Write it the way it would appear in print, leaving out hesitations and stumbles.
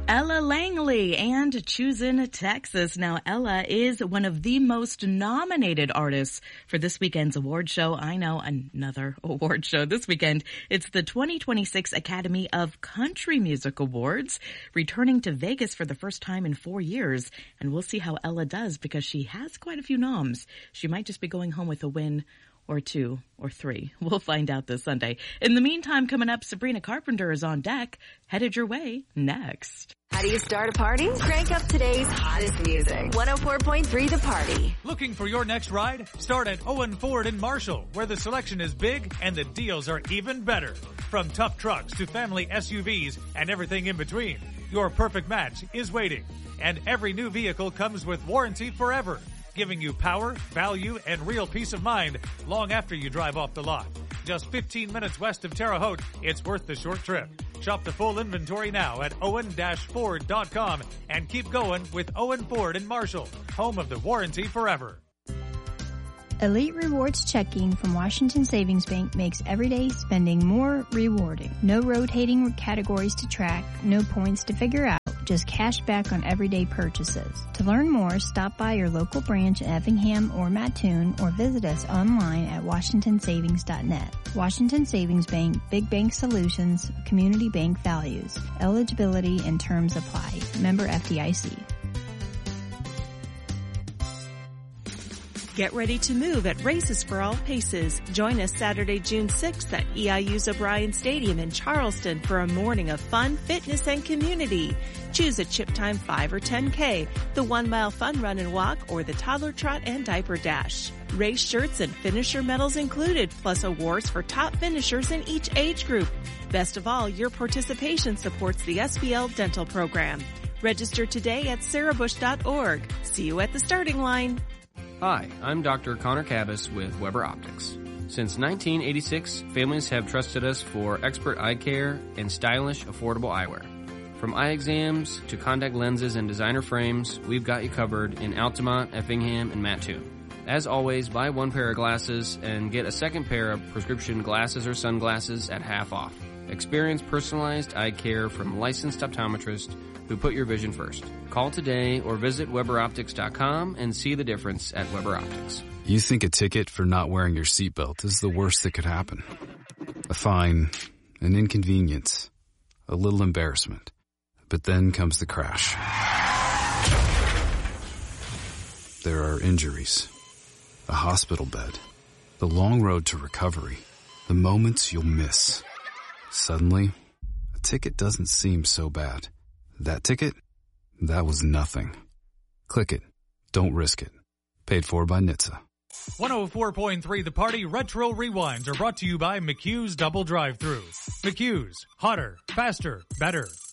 Ella Langley and Choosing Texas. Now, Ella is one of the most nominated artists for this weekend's award show. I know, another award show this weekend. It's the 2026 Academy of Country Music Awards, returning to Vegas for the first time in 4 years. And we'll see how Ella does because she has quite a few noms. She might just be going home with a win or 2 or 3. We'll find out this Sunday. In the meantime, coming up, Sabrina Carpenter is on deck, headed your way next. How do you start a party? Crank up today's hottest music. 104.3 The Party. Looking for your next ride? Start at Owen Ford in Marshall, where the selection is big and the deals are even better. From tough trucks to family SUVs and everything in between, your perfect match is waiting. And every new vehicle comes with warranty forever, giving you power, value, and real peace of mind long after you drive off the lot. Just 15 minutes west of Terre Haute, it's worth the short trip. Shop the full inventory now at owen-ford.com and keep going with Owen Ford in Marshall, home of the warranty forever. Elite Rewards checking from Washington Savings Bank makes everyday spending more rewarding. No rotating categories to track, no points to figure out, just cash back on everyday purchases. To learn more, stop by your local branch in Effingham or Mattoon or visit us online at washingtonsavings.net. Washington Savings Bank, Big Bank Solutions, Community Bank Values. Eligibility and terms apply. Member FDIC. Get ready to move at Races for All Paces. Join us Saturday, June 6th at EIU's O'Brien Stadium in Charleston for a morning of fun, fitness, and community. Choose a Chip Time 5 or 10K, the 1 mile fun run and walk, or the toddler trot and diaper dash. Race shirts and finisher medals included, plus awards for top finishers in each age group. Best of all, your participation supports the SBL dental program. Register today at sarahbush.org. See you at the starting line. Hi, I'm Dr. Connor Cabas with Weber Optics. Since 1986, families have trusted us for expert eye care and stylish, affordable eyewear. From eye exams to contact lenses and designer frames, we've got you covered in Altamont, Effingham, and Mattoon. As always, buy 1 pair of glasses and get a 2nd pair of prescription glasses or sunglasses at half off. Experience personalized eye care from licensed optometrists who put your vision first. Call today or visit WeberOptics.com and see the difference at Weber Optics. You think a ticket for not wearing your seatbelt is the worst that could happen. A fine, an inconvenience, a little embarrassment. But then comes the crash. There are injuries, a hospital bed, the long road to recovery, the moments you'll miss. Suddenly, a ticket doesn't seem so bad. That ticket? That was nothing. Click it. Don't risk it. Paid for by NHTSA. 104.3 The Party Retro Rewinds are brought to you by McHugh's Double Drive-Thru. McHugh's. Hotter, faster, better.